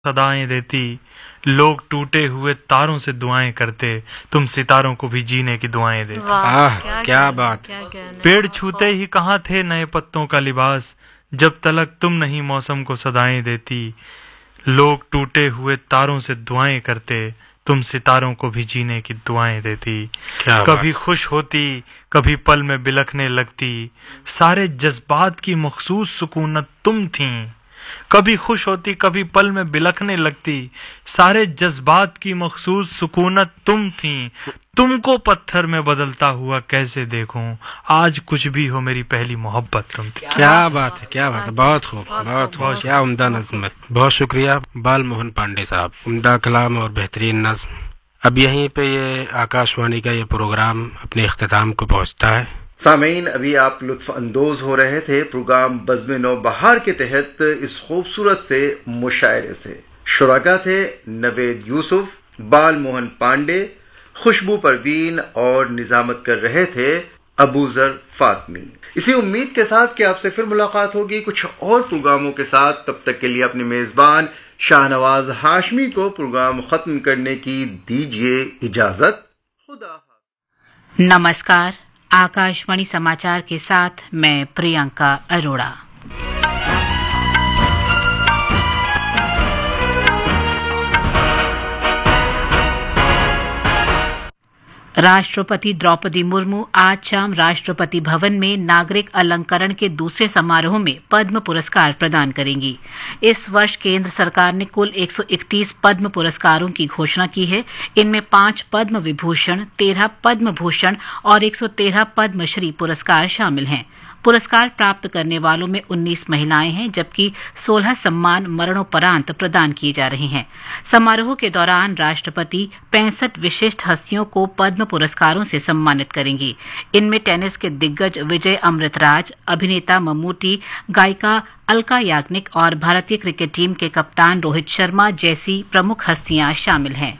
सदाएं देती, लोग टूटे हुए तारों से दुआएं करते, तुम सितारों को भी जीने की दुआएं देती। क्या बात। पेड़ छूते ही कहाँ थे नए पत्तों का लिबास, जब तलक तुम नहीं मौसम को सदाएं देती। लोग टूटे हुए तारों से दुआएं करते, तुम सितारों को भी जीने की दुआएं देती। कभी खुश होती, कभी पल में बिलखने लगती, सारे जज्बात की मखसूस सुकूनत तुम थी। कभी खुश होती, कभी पल में बिलखने लगती, सारे जज्बात की मखसूस सुकूनत तुम थी। तुमको पत्थर में बदलता हुआ कैसे देखूं, आज कुछ भी हो मेरी पहली मोहब्बत तुम थी। क्या बात है, क्या बात है, बहुत खूब, बहुत खूब, क्या उम्दा नज्म है। बहुत शुक्रिया बाल मोहन पांडे साहब, उम्दा कलाम और बेहतरीन नज्म। अब यहीं पे ये आकाशवाणी का ये प्रोग्राम अपने इख्तिताम को पहुंचता है। सामीन, अभी आप लुत्फ अंदोज हो रहे थे प्रोग्राम बज़्म नौ बहार के तहत इस खूबसूरत से मुशायरे से। शुराका थे नवेद यूसुफ, बाल मोहन पांडे, खुशबू परवीन और निजामत कर रहे थे अबूजर फातमी। इसी उम्मीद के साथ कि आपसे फिर मुलाकात होगी कुछ और प्रोग्रामों के साथ। तब तक के लिए अपने मेजबान शाहनवाज हाशमी को प्रोग्राम खत्म करने की दीजिए इजाजत। खुदा। नमस्कार, आकाशवाणी समाचार के साथ मैं प्रियंका अरोड़ा। राष्ट्रपति द्रौपदी मुर्मू आज शाम राष्ट्रपति भवन में नागरिक अलंकरण के दूसरे समारोह में पद्म पुरस्कार प्रदान करेंगी। इस वर्ष केंद्र सरकार ने कुल 131 पद्म पुरस्कारों की घोषणा की है। इनमें 5 पद्म विभूषण, 13 पद्म भूषण और 113 पद्मश्री पुरस्कार शामिल हैं। पुरस्कार प्राप्त करने वालों में 19 महिलाएं हैं, जबकि 16 सम्मान मरणोपरांत प्रदान किए जा रहे हैं। समारोह के दौरान राष्ट्रपति 65 विशिष्ट हस्तियों को पद्म पुरस्कारों से सम्मानित करेंगी। इनमें टेनिस के दिग्गज विजय अमृतराज, अभिनेता मम्मूटी, गायिका अलका याग्निक और भारतीय क्रिकेट टीम के कप्तान रोहित शर्मा जैसी प्रमुख हस्तियां शामिल हैं।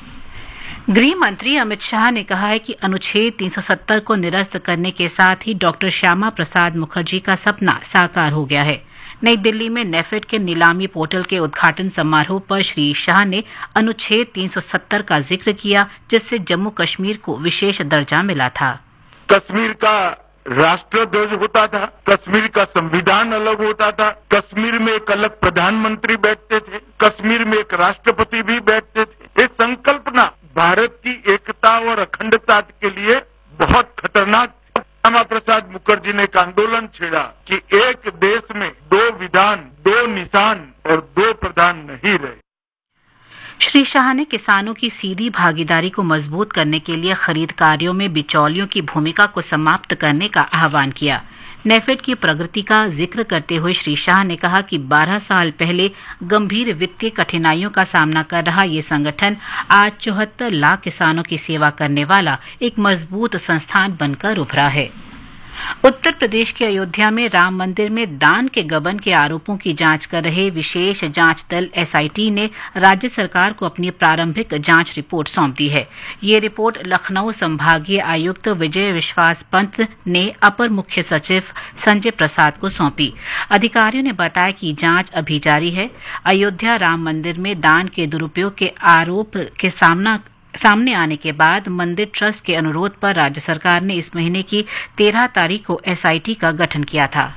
गृह मंत्री अमित शाह ने कहा है कि अनुच्छेद 370 को निरस्त करने के साथ ही डॉक्टर श्यामा प्रसाद मुखर्जी का सपना साकार हो गया है। नई दिल्ली में नेफेड के नीलामी पोर्टल के उद्घाटन समारोह पर श्री शाह ने अनुच्छेद 370 का जिक्र किया, जिससे जम्मू कश्मीर को विशेष दर्जा मिला था। कश्मीर का राष्ट्र ध्वज होता था, कश्मीर का संविधान अलग होता था, कश्मीर में एक अलग प्रधानमंत्री बैठते थे, कश्मीर में एक राष्ट्रपति भी बैठते थे। ये संकल्पना भारत की एकता और अखंडता के लिए बहुत खतरनाक। श्यामा प्रसाद मुखर्जी ने एक आंदोलन छेड़ा कि एक देश में 2 विधान, 2 निशान और 2 प्रधान नहीं रहे। श्री शाह ने किसानों की सीधी भागीदारी को मजबूत करने के लिए खरीद कार्यों में बिचौलियों की भूमिका को समाप्त करने का आह्वान किया। नेफेड की प्रगति का जिक्र करते हुए श्री शाह ने कहा कि 12 साल पहले गंभीर वित्तीय कठिनाइयों का सामना कर रहा ये संगठन आज 74 लाख किसानों की सेवा करने वाला एक मजबूत संस्थान बनकर उभरा है। उत्तर प्रदेश के अयोध्या में राम मंदिर में दान के गबन के आरोपों की जांच कर रहे विशेष जांच दल एसआईटी ने राज्य सरकार को अपनी प्रारंभिक जांच रिपोर्ट सौंप दी है। ये रिपोर्ट लखनऊ संभागीय आयुक्त विजय विश्वास पंत ने अपर मुख्य सचिव संजय प्रसाद को सौंपी। अधिकारियों ने बताया कि जांच अभी जारी है। अयोध्या राम मंदिर में दान के दुरुपयोग के आरोप के सामने आने के बाद मंदिर ट्रस्ट के अनुरोध पर राज्य सरकार ने इस महीने की 13 तारीख को एसआईटी का गठन किया था।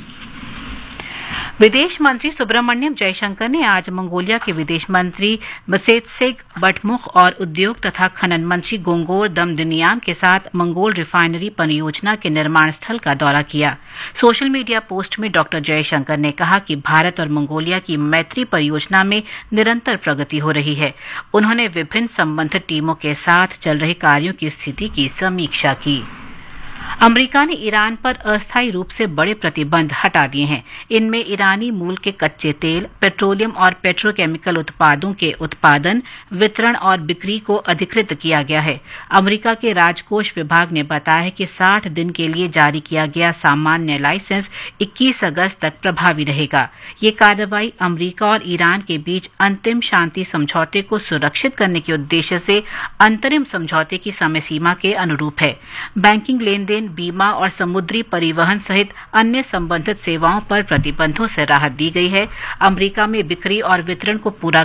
विदेश मंत्री सुब्रमण्यम जयशंकर ने आज मंगोलिया के विदेश मंत्री मसेत्सेग बटमुख और उद्योग तथा खनन मंत्री गोंगोर दमदनियाम के साथ मंगोल रिफाइनरी परियोजना के निर्माण स्थल का दौरा किया। सोशल मीडिया पोस्ट में डॉक्टर जयशंकर ने कहा कि भारत और मंगोलिया की मैत्री परियोजना में निरंतर प्रगति हो रही है। उन्होंने विभिन्न संबंधित टीमों के साथ चल रहे कार्यों की स्थिति की समीक्षा की। अमेरिका ने ईरान पर अस्थायी रूप से बड़े प्रतिबंध हटा दिए हैं। इनमें ईरानी मूल के कच्चे तेल, पेट्रोलियम और पेट्रोकेमिकल उत्पादों के उत्पादन, वितरण और बिक्री को अधिकृत किया गया है। अमेरिका के राजकोष विभाग ने बताया है कि 60 दिन के लिए जारी किया गया सामान्य लाइसेंस 21 अगस्त तक प्रभावी रहेगा। ये कार्रवाई अमेरिका और ईरान के बीच अंतिम शांति समझौते को सुरक्षित करने के उद्देश्य से अंतरिम समझौते की समय सीमा के अनुरूप है। बैंकिंग लेन देन ट्रेन, बीमा और समुद्री परिवहन सहित अन्य संबंधित सेवाओं पर प्रतिबंधों से राहत दी गई है। अमेरिका में बिक्री और वितरण को पूरा